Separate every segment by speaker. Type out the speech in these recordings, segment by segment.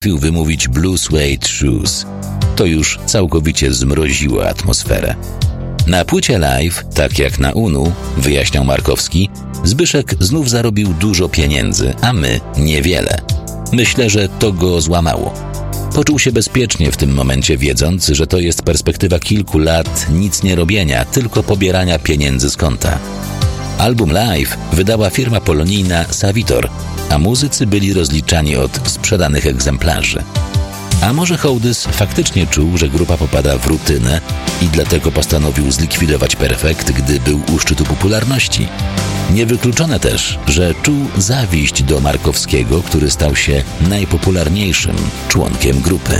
Speaker 1: potrafił wymówić Blue Suede Shoes. To już całkowicie zmroziło atmosferę. Na płycie live, tak jak na UNU, wyjaśniał Markowski, Zbyszek znów zarobił dużo pieniędzy, a my niewiele. Myślę, że to go złamało. Poczuł się bezpiecznie w tym momencie, wiedząc, że to jest perspektywa kilku lat nic nie robienia, tylko pobierania pieniędzy z konta. Album live wydała firma polonijna Savitor, a muzycy byli rozliczani od sprzedanych egzemplarzy. A może Hołdys faktycznie czuł, że grupa popada w rutynę i dlatego postanowił zlikwidować Perfekt, gdy był u szczytu popularności? Niewykluczone też, że czuł zawiść do Markowskiego, który stał się najpopularniejszym członkiem grupy.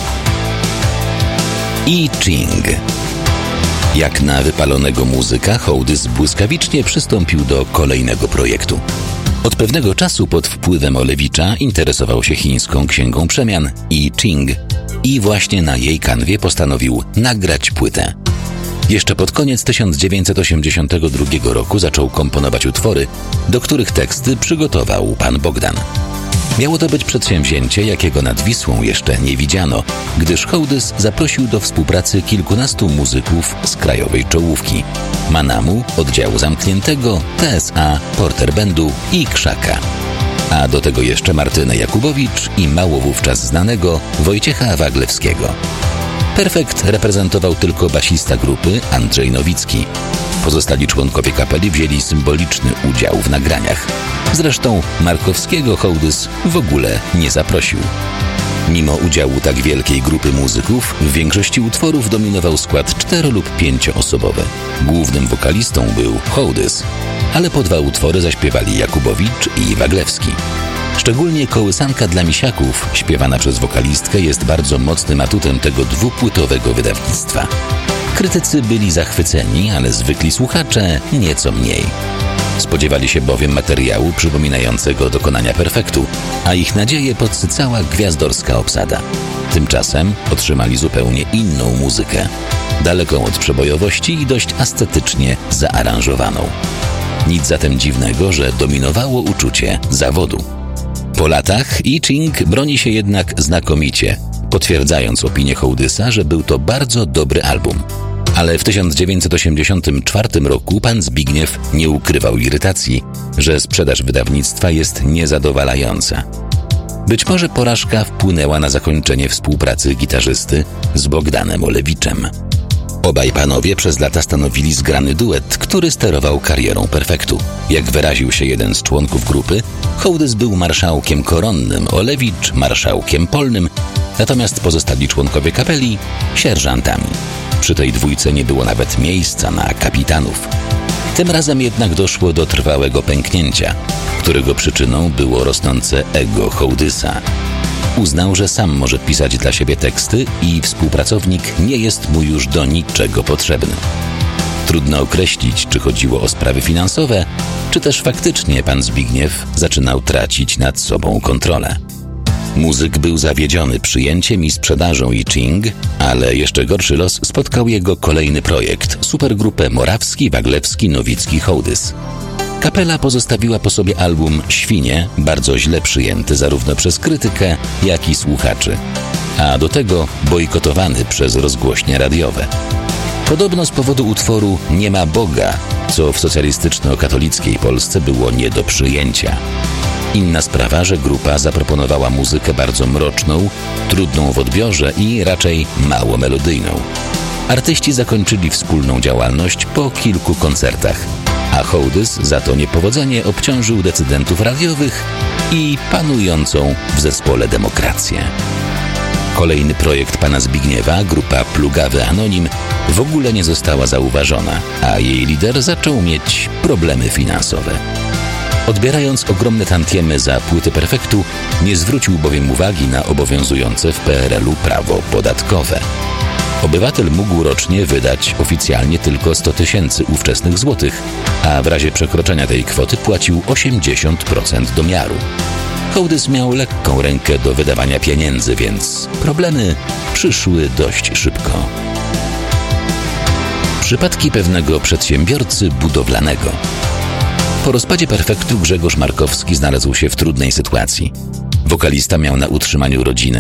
Speaker 1: I Ching. Jak na wypalonego muzyka, Hołdys błyskawicznie przystąpił do kolejnego projektu. Od pewnego czasu pod wpływem Olewicza interesował się chińską księgą przemian I Ching i właśnie na jej kanwie postanowił nagrać płytę. Jeszcze pod koniec 1982 roku zaczął komponować utwory, do których teksty przygotował pan Bogdan. Miało to być przedsięwzięcie, jakiego nad Wisłą jeszcze nie widziano, gdyż Hołdys zaprosił do współpracy kilkunastu muzyków z krajowej czołówki: Manamu, Oddziału Zamkniętego, TSA, Porter Bandu i Krzaka. A do tego jeszcze Martynę Jakubowicz i mało wówczas znanego Wojciecha Waglewskiego. Perfekt reprezentował tylko basista grupy Andrzej Nowicki. Pozostali członkowie kapeli wzięli symboliczny udział w nagraniach. Zresztą Markowskiego Hołdys w ogóle nie zaprosił. Mimo udziału tak wielkiej grupy muzyków, w większości utworów dominował skład 4- lub 5-osobowy. Głównym wokalistą był Hołdys, ale po 2 utwory zaśpiewali Jakubowicz i Waglewski. Szczególnie Kołysanka dla misiaków, śpiewana przez wokalistkę, jest bardzo mocnym atutem tego 2-płytowego wydawnictwa. Krytycy byli zachwyceni, ale zwykli słuchacze nieco mniej. Spodziewali się bowiem materiału przypominającego dokonania Perfektu, a ich nadzieje podsycała gwiazdorska obsada. Tymczasem otrzymali zupełnie inną muzykę, daleką od przebojowości i dość estetycznie zaaranżowaną. Nic zatem dziwnego, że dominowało uczucie zawodu. Po latach I Ching broni się jednak znakomicie, potwierdzając opinię Hołdysa, że był to bardzo dobry album. Ale w 1984 roku pan Zbigniew nie ukrywał irytacji, że sprzedaż wydawnictwa jest niezadowalająca. Być może porażka wpłynęła na zakończenie współpracy gitarzysty z Bogdanem Olewiczem. Obaj panowie przez lata stanowili zgrany duet, który sterował karierą Perfektu. Jak wyraził się jeden z członków grupy, Hołdys był marszałkiem koronnym, Olewicz marszałkiem polnym, natomiast pozostali członkowie kapeli sierżantami. Przy tej dwójce nie było nawet miejsca na kapitanów. Tym razem jednak doszło do trwałego pęknięcia, którego przyczyną było rosnące ego Hołdysa. Uznał, że sam może pisać dla siebie teksty i współpracownik nie jest mu już do niczego potrzebny. Trudno określić, czy chodziło o sprawy finansowe, czy też faktycznie pan Zbigniew zaczynał tracić nad sobą kontrolę. Muzyk był zawiedziony przyjęciem i sprzedażą I Ching, ale jeszcze gorszy los spotkał jego kolejny projekt, supergrupę Morawski, Waglewski, Nowicki, Hołdys. Kapela pozostawiła po sobie album Świnie, bardzo źle przyjęty zarówno przez krytykę, jak i słuchaczy, a do tego bojkotowany przez rozgłośnie radiowe. Podobno z powodu utworu Nie ma Boga, co w socjalistyczno-katolickiej Polsce było nie do przyjęcia. Inna sprawa, że grupa zaproponowała muzykę bardzo mroczną, trudną w odbiorze i raczej mało melodyjną. Artyści zakończyli wspólną działalność po kilku koncertach, a Hołdys za to niepowodzenie obciążył decydentów radiowych i panującą w zespole demokrację. Kolejny projekt pana Zbigniewa, grupa Plugawy Anonim, w ogóle nie została zauważona, a jej lider zaczął mieć problemy finansowe. Odbierając ogromne tantiemy za płyty Perfektu, nie zwrócił bowiem uwagi na obowiązujące w PRL-u prawo podatkowe. Obywatel mógł rocznie wydać oficjalnie tylko 100 000 ówczesnych złotych, a w razie przekroczenia tej kwoty płacił 80% domiaru. Hołdys miał lekką rękę do wydawania pieniędzy, więc problemy przyszły dość szybko. Przypadki pewnego przedsiębiorcy budowlanego. Po rozpadzie Perfektu Grzegorz Markowski znalazł się w trudnej sytuacji. Wokalista miał na utrzymaniu rodzinę